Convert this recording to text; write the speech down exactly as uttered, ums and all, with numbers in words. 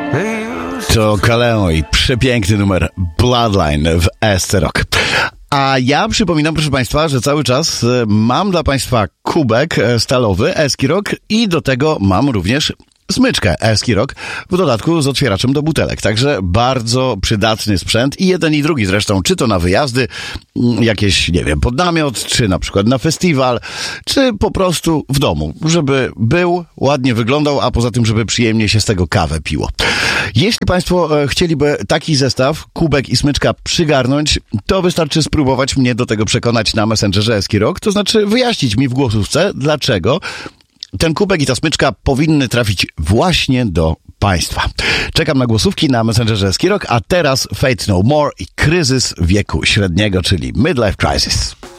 To Kaleo i przepiękny numer Bloodline w S C Rock. A ja przypominam, proszę Państwa, że cały czas mam dla Państwa kubek stalowy Eski Rock i do tego mam również smyczkę Eski Rock, w dodatku z otwieraczem do butelek. Także bardzo przydatny sprzęt i jeden i drugi zresztą, czy to na wyjazdy, jakieś, nie wiem, pod namiot, czy na przykład na festiwal, czy po prostu w domu, żeby był, ładnie wyglądał, a poza tym, żeby przyjemnie się z tego kawę piło. Jeśli Państwo chcieliby taki zestaw, kubek i smyczka przygarnąć, to wystarczy spróbować mnie do tego przekonać na Messengerze Eski Rock, to znaczy wyjaśnić mi w głosówce, dlaczego ten kubek i ta smyczka powinny trafić właśnie do Państwa. Czekam na głosówki na Messengerze Eski Rock, a teraz Fate No More i kryzys wieku średniego, czyli Midlife Crisis.